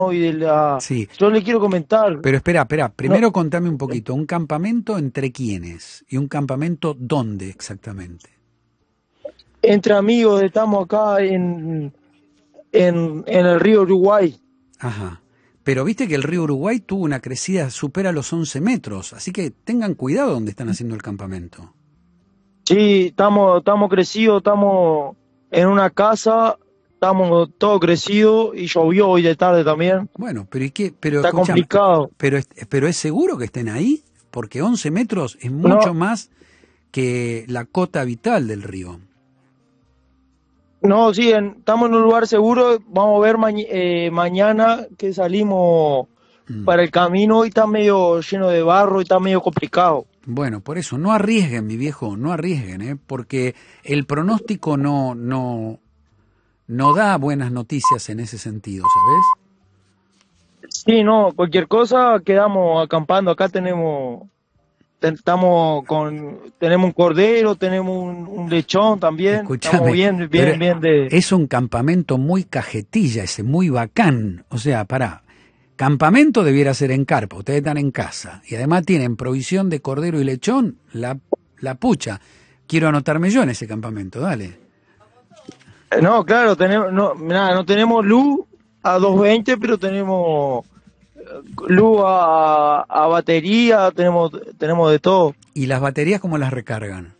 y de la... Sí, Yo le quiero comentar, pero espera, espera, no, primero contame un poquito, ¿un campamento entre quiénes? ¿Y un campamento dónde exactamente? entre amigos estamos acá en el río Uruguay. Ajá. Pero viste que el río Uruguay tuvo una crecida supera los 11 metros, así que tengan cuidado donde están haciendo el campamento. Sí, estamos crecidos, estamos en una casa, estamos todo crecido y llovió hoy de tarde también. Bueno, pero ¿y qué? Pero Está escúchame, complicado. pero ¿es seguro que estén ahí? Porque 11 metros es No, mucho más que la cota vital del río. no, sí, estamos en un lugar seguro. Vamos a ver mañana que salimos Mm. para el camino y está medio lleno de barro y está medio complicado. Bueno, por eso, no arriesguen, mi viejo, no arriesguen, ¿eh? Porque el pronóstico no da buenas noticias en ese sentido, ¿sabes? Sí, no, cualquier cosa quedamos acampando. Acá tenemos un cordero, tenemos un lechón también. Estamos Escúchame, bien, pero bien, bien de... es un campamento muy cajetilla ese, muy bacán. O sea, pará, campamento debiera ser en carpa, ustedes están en casa. Y además tienen provisión de cordero y lechón, la pucha. Quiero anotarme yo en ese campamento, dale. No, claro, tenemos, no, nada, no tenemos luz a 220, pero tenemos luz a batería, tenemos de todo. ¿Y las baterías cómo las recargan?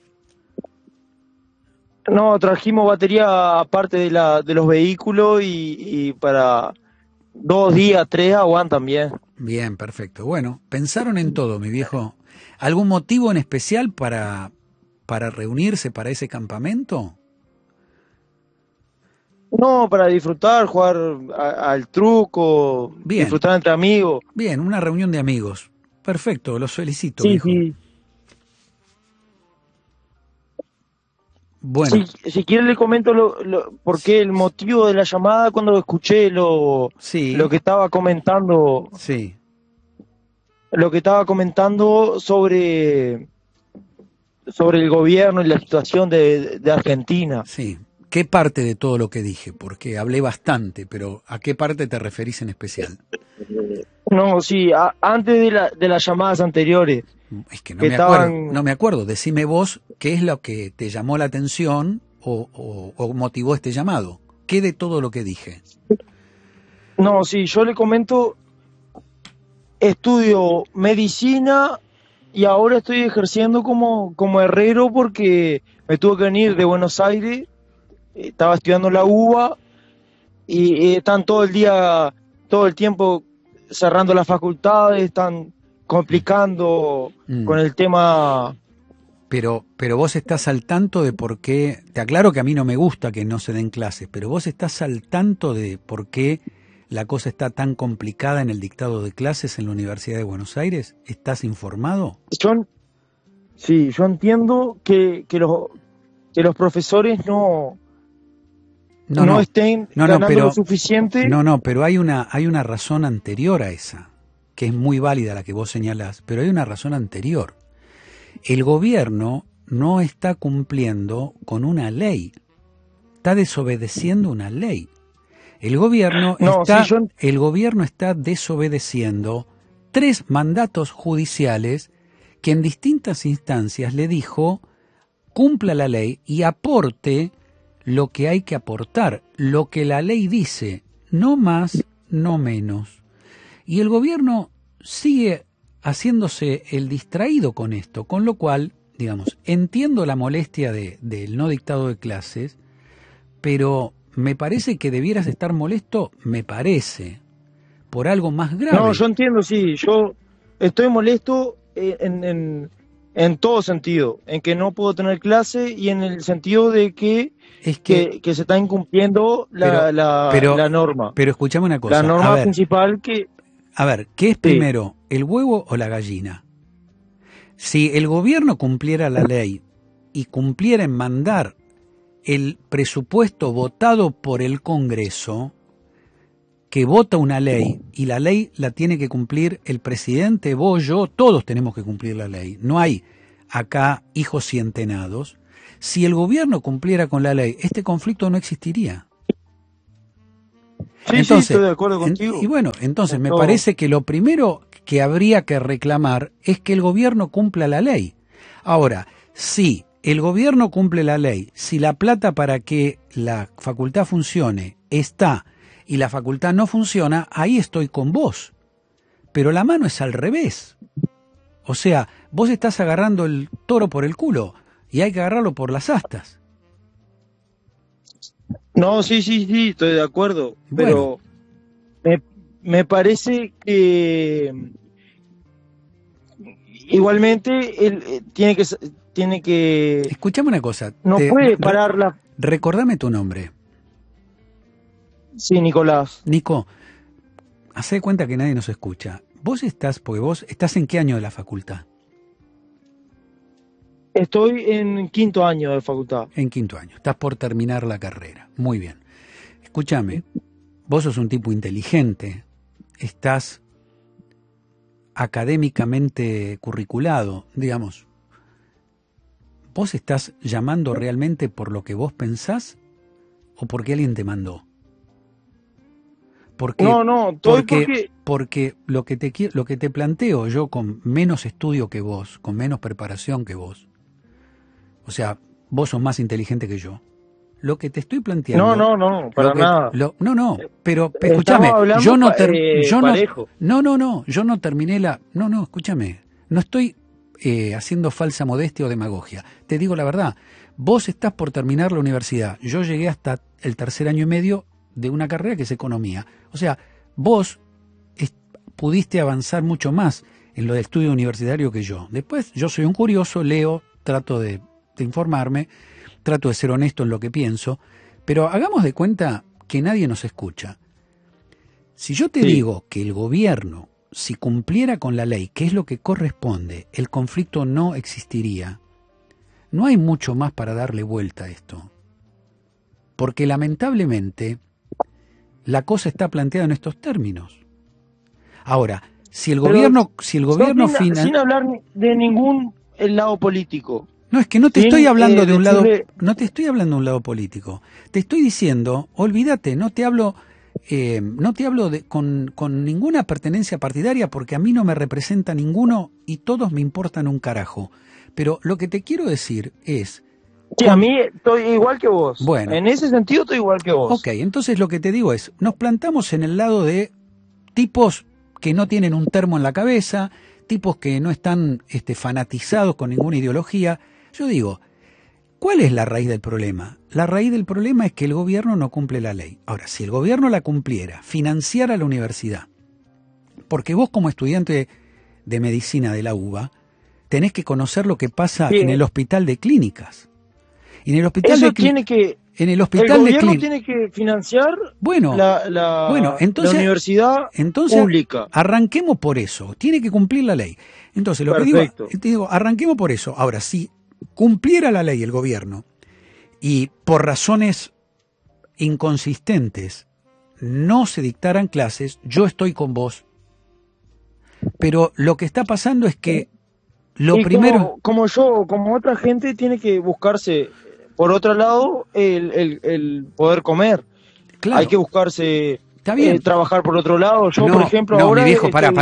No, trajimos batería aparte de los vehículos y para 2 días, tres aguantan bien. Bien, perfecto. Bueno, pensaron en todo, mi viejo. ¿Algún motivo en especial para reunirse para ese campamento? No, para disfrutar, jugar al truco, Bien, disfrutar entre amigos. bien, una reunión de amigos. Perfecto, los felicito, Sí, viejo. sí. Bueno, Si quiere le comento por qué el motivo de la llamada cuando escuché lo sí, que estaba comentando, sí, sobre el gobierno y la situación de Argentina. sí. ¿Qué parte de todo lo que dije? Porque hablé bastante, pero ¿a qué parte te referís en especial? No, sí, antes de las llamadas anteriores, Es que no que me acuerdo, estaban, no me acuerdo. Decime vos qué es lo que te llamó la atención o motivó este llamado. ¿Qué de todo lo que dije? no, sí, yo le comento, estudio medicina y ahora estoy ejerciendo como herrero porque me tuve que venir de Buenos Aires, estaba estudiando la UBA y están todo el día, todo el tiempo cerrando las facultades, están complicando Mm. con el tema. Pero vos estás al tanto de por qué, te aclaro que a mí no me gusta que no se den clases, pero vos estás al tanto de por qué la cosa está tan complicada en el dictado de clases en la Universidad de Buenos Aires. ¿Estás informado? Yo, sí, yo entiendo que los profesores No, no no, estén no, no, ganando lo pero suficiente. pero hay una razón anterior a esa, que es muy válida la que vos señalás, pero hay una razón anterior. El gobierno no está cumpliendo con una ley, está desobedeciendo una ley. No, sí, yo, El gobierno está desobedeciendo 3 mandatos judiciales que en distintas instancias le dijo cumpla la ley y aporte lo que hay que aportar, lo que la ley dice, no más, no menos. Y el gobierno sigue haciéndose el distraído con esto, con lo cual, digamos, entiendo la molestia del no dictado de clases, pero me parece que debieras estar molesto, me parece, por algo más no, grave. yo entiendo, sí, yo estoy molesto en todo sentido, en que no puedo tener clase y en el sentido de que, Es que, que, que se está incumpliendo pero, pero, la norma. pero escúchame una La cosa, norma principal que, a ver, ¿qué es sí, primero, el huevo o la gallina? Si el gobierno cumpliera la ley y cumpliera en mandar el presupuesto votado por el Congreso, que vota una ley y la ley la tiene que cumplir el presidente, vos, yo, todos tenemos que cumplir la ley. No hay acá hijos cientenados. Si el gobierno cumpliera con la ley, este conflicto no existiría. Sí, Entonces, estoy de acuerdo contigo. y bueno, entonces En me todo. parece que lo primero que habría que reclamar es que el gobierno cumpla la ley. Ahora, si el gobierno cumple la ley, si la plata para que la facultad funcione está y la facultad no funciona, ahí estoy con vos. Pero la mano es al revés. O sea, vos estás agarrando el toro por el culo y hay que agarrarlo por las astas. No, sí, estoy de acuerdo. Bueno. Pero me parece que igualmente él tiene que Escuchame una cosa. no puede parar la. Recordame tu nombre. Sí, Nicolás. Nico, hacé de cuenta que nadie nos escucha. Porque vos estás en qué año de la facultad. Estoy en 5º año de facultad. En 5º año. Estás por terminar la carrera. Muy bien. Escúchame, vos sos un tipo inteligente. Estás académicamente curriculado, digamos. ¿Vos estás llamando realmente por lo que vos pensás o porque alguien te mandó? No, porque lo que te planteo yo con menos estudio que vos, con menos preparación que vos, o sea, vos sos más inteligente que yo. Lo que te estoy planteando. No, para nada. Pero escúchame, parejo. yo no terminé no, escúchame, no estoy haciendo falsa modestia o demagogia. Te digo la verdad, vos estás por terminar la universidad. Yo llegué hasta el 3er año y medio de una carrera que es economía. O sea, vos pudiste avanzar mucho más en lo del estudio universitario que yo. Después, yo soy un curioso, leo, trato de informarme, trato de ser honesto en lo que pienso, pero hagamos de cuenta que nadie nos escucha. Si yo te digo que el gobierno, si cumpliera con la ley, que es lo que corresponde, el conflicto no existiría, no hay mucho más para darle vuelta a esto. Porque lamentablemente la cosa está planteada en estos términos. Ahora, si el gobierno sin hablar de ningún lado político. No, es que no te estoy hablando de un lado, no te estoy hablando de un lado político. Te estoy diciendo, olvídate, no te hablo con ninguna pertenencia partidaria porque a mí no me representa ninguno y todos me importan un carajo. Pero lo que te quiero decir es... Sí, a mí estoy igual que vos. Bueno. En ese sentido estoy igual que vos. Ok, entonces lo que te digo es, nos plantamos en el lado de tipos que no tienen un termo en la cabeza, tipos que no están fanatizados con ninguna ideología. Yo digo, ¿cuál es la raíz del problema? La raíz del problema es que el gobierno no cumple la ley. Ahora, si el gobierno la cumpliera, financiara la universidad, porque vos como estudiante de medicina de la UBA, tenés que conocer lo que pasa en el hospital de clínicas. Y en el hospital el gobierno tiene que financiar la universidad pública. Arranquemos por eso, tiene que cumplir la ley. Entonces, lo Perfecto. que digo, arranquemos por eso. Ahora, si cumpliera la ley el gobierno y por razones inconsistentes no se dictaran clases, yo estoy con vos. Pero lo que está pasando es que primero... Como yo, como otra gente, tiene que buscarse, por otro lado, el poder comer. Claro. Hay que buscarse Está bien. Trabajar por otro lado. Yo, por ejemplo, ahora... mi viejo, para.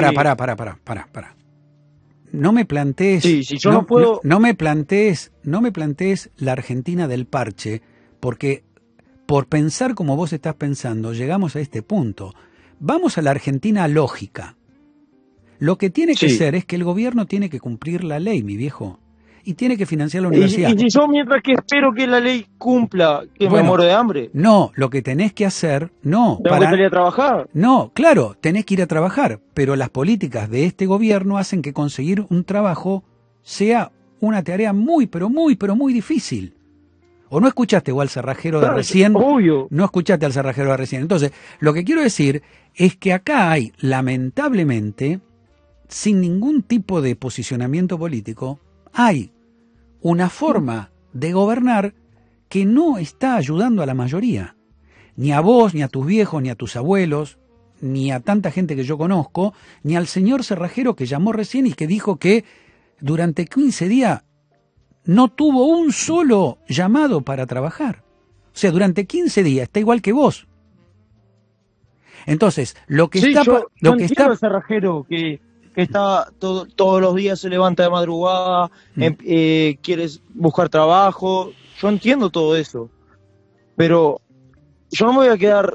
No me plantees... Sí, si yo no puedo... No me plantees la Argentina del parche, porque por pensar como vos estás pensando, llegamos a este punto. Vamos a la Argentina lógica. Lo que tiene que ser es que el gobierno tiene que cumplir la ley, mi viejo, y tiene que financiar la universidad. Y si yo mientras que espero que la ley cumpla, me muero de hambre. No, lo que tenés que hacer, ¿Tengo que salir a trabajar? No, claro, tenés que ir a trabajar, pero las políticas de este gobierno hacen que conseguir un trabajo sea una tarea muy difícil. ¿O no escuchaste al cerrajero de recién? Obvio. No escuchaste al cerrajero de recién. Entonces, lo que quiero decir es que acá hay, lamentablemente, sin ningún tipo de posicionamiento político, hay una forma de gobernar que no está ayudando a la mayoría. Ni a vos, ni a tus viejos, ni a tus abuelos, ni a tanta gente que yo conozco, ni al señor cerrajero que llamó recién y que dijo que durante 15 días no tuvo un solo llamado para trabajar. O sea, durante 15 días está igual que vos. Entonces, lo que Sí, está... yo Lo que entiendo está... el cerrajero que está todos los días, se levanta de madrugada, quiere buscar trabajo. Yo entiendo todo eso. Pero yo no me voy a quedar,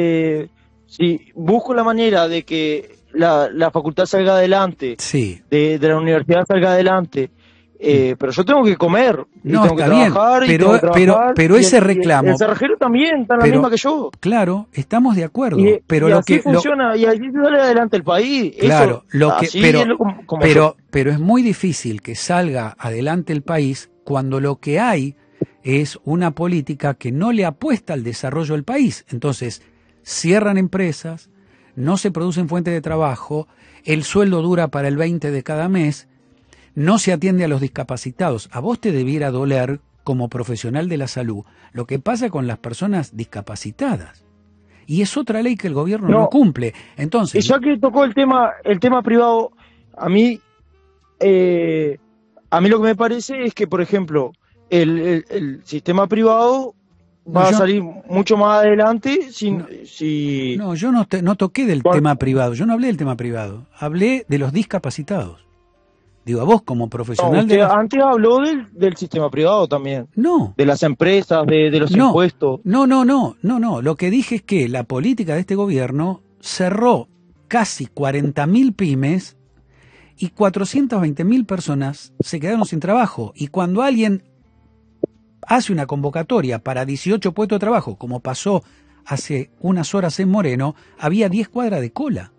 si busco la manera de que la facultad salga adelante, Sí. de la universidad salga adelante, pero yo tengo que comer, y No, tengo que está bien, trabajar, y tengo que trabajar, pero y ese el reclamo... cerrajero también está en la Pero, misma que yo. claro, estamos de acuerdo, pero Y lo así que... funciona, y así se sale adelante el país. Claro, Así es como yo. pero es muy difícil que salga adelante el país cuando lo que hay es una política que no le apuesta al desarrollo del país. Entonces, cierran empresas, no se producen fuentes de trabajo, el sueldo dura para el 20 de cada mes, no se atiende a los discapacitados. A vos te debiera doler, como profesional de la salud, lo que pasa con las personas discapacitadas. Y es otra ley que el gobierno no cumple. Entonces, y ya que tocó el tema privado, a mí lo que me parece es que, por ejemplo, el sistema privado va a salir mucho más adelante No, yo no toqué del tema privado, yo no hablé del tema privado, hablé de los discapacitados. Digo, a vos como profesional usted antes habló del sistema privado también. No. De las empresas, de los impuestos. No. Lo que dije es que la política de este gobierno cerró casi 40.000 pymes y 420.000 personas se quedaron sin trabajo. Y cuando alguien hace una convocatoria para 18 puestos de trabajo, como pasó hace unas horas en Moreno, había 10 cuadras de cola.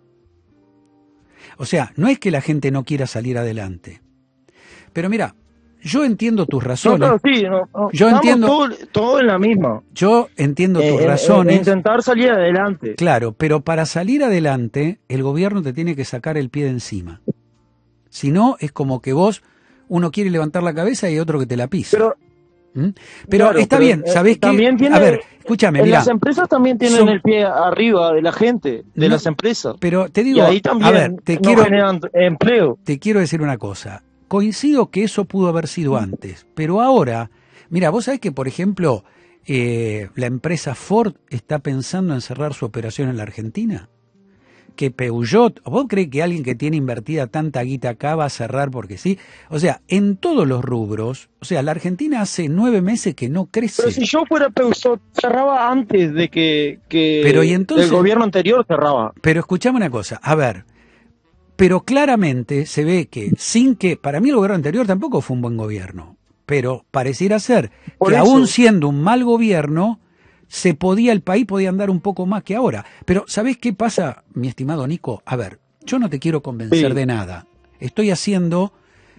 O sea, no es que la gente no quiera salir adelante. Pero mira, yo entiendo tus razones. Yo entiendo todo en la misma. Yo entiendo tus razones. Intentar salir adelante. Claro, pero para salir adelante, el gobierno te tiene que sacar el pie de encima. Si no, es como que uno quiere levantar la cabeza y hay otro que te la pisa. Pero claro, está bien, ¿sabés qué? A ver, escúchame, mira. Las empresas también tienen el pie arriba de la gente, de las empresas. Pero te digo, y ahí también a ver, generan empleo. Te quiero decir una cosa. Coincido que eso pudo haber sido antes, pero ahora, mira, vos sabés que, por ejemplo, la empresa Ford está pensando en cerrar su operación en la Argentina. Que Peugeot, ¿vos creés que alguien que tiene invertida tanta guita acá va a cerrar porque sí? O sea, en todos los rubros, o sea, la Argentina hace 9 meses que no crece. Pero si yo fuera Peugeot, cerraba antes de que pero, ¿y entonces, el gobierno anterior cerraba. Pero escuchame una cosa, a ver, pero claramente se ve que para mí el gobierno anterior tampoco fue un buen gobierno, pero pareciera ser que aún siendo un mal gobierno, el país podía andar un poco más que ahora. Pero, ¿sabés qué pasa, mi estimado Nico? A ver, yo no te quiero convencer de nada. Estoy haciendo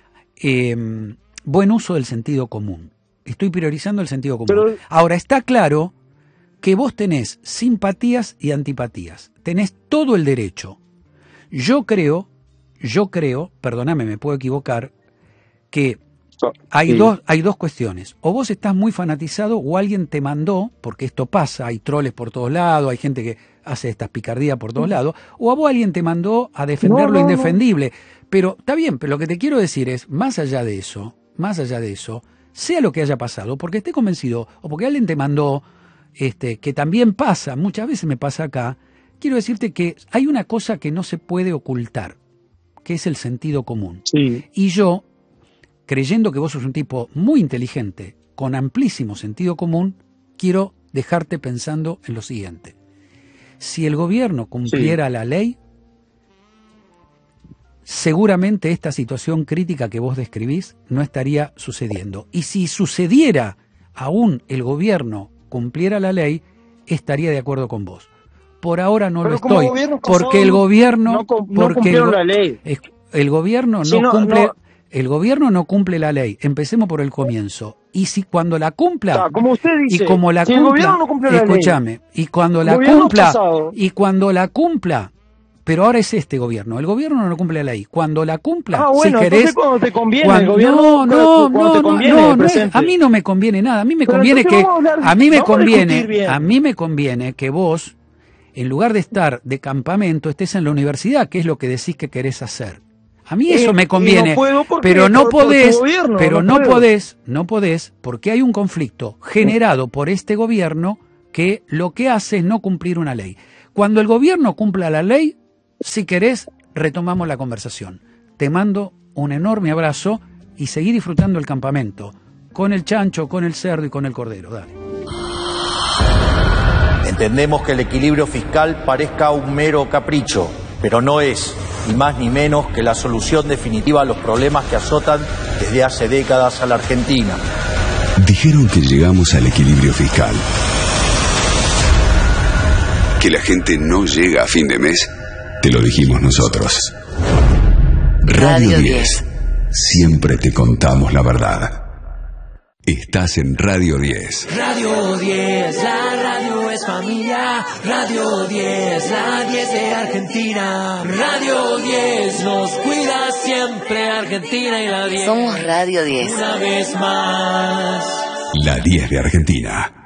buen uso del sentido común. Estoy priorizando el sentido común. Ahora, está claro que vos tenés simpatías y antipatías. Tenés todo el derecho. Yo creo, perdóname, me puedo equivocar, que hay dos cuestiones. O vos estás muy fanatizado o alguien te mandó, porque esto pasa, hay troles por todos lados, hay gente que hace estas picardías por todos lados, o a vos alguien te mandó a defender lo indefendible. Pero está bien, pero lo que te quiero decir es, más allá de eso, sea lo que haya pasado, porque esté convencido, o porque alguien te mandó, que también pasa, muchas veces me pasa acá, quiero decirte que hay una cosa que no se puede ocultar, que es el sentido común. Y yo, creyendo que vos sos un tipo muy inteligente, con amplísimo sentido común, quiero dejarte pensando en lo siguiente. Si el gobierno cumpliera la ley, seguramente esta situación crítica que vos describís no estaría sucediendo. Y si sucediera, aún el gobierno cumpliera la ley, estaría de acuerdo con vos. Por ahora no lo estoy, porque el gobierno el gobierno no cumple. El gobierno no cumple la ley. Empecemos por el comienzo. Y si cuando la cumpla, como usted dice, y como la si cumpla, el gobierno no cumple la escúchame, ley, y cuando la cumpla, pero ahora es este gobierno. El gobierno no cumple la ley. Cuando la cumpla, bueno, si querés, cuando te conviene el gobierno, a mí no me conviene nada. A mí me conviene que vos, en lugar de estar de campamento, estés en la universidad, que es lo que decís que querés hacer. A mí eso me conviene, pero no podés, porque hay un conflicto generado por este gobierno que lo que hace es no cumplir una ley. Cuando el gobierno cumpla la ley, si querés, retomamos la conversación. Te mando un enorme abrazo y seguí disfrutando el campamento, con el chancho, con el cerdo y con el cordero. Dale. Entendemos que el equilibrio fiscal parezca un mero capricho, pero no es, ni más ni menos, que la solución definitiva a los problemas que azotan desde hace décadas a la Argentina. Dijeron que llegamos al equilibrio fiscal. Que la gente no llega a fin de mes, te lo dijimos nosotros. Radio 10. Siempre te contamos la verdad. Estás en Radio 10. Radio 10, la radio es familia. Radio 10, la 10 de Argentina. Radio 10 nos cuida siempre, Argentina y la 10. Somos Radio 10. Una vez más. La 10 de Argentina.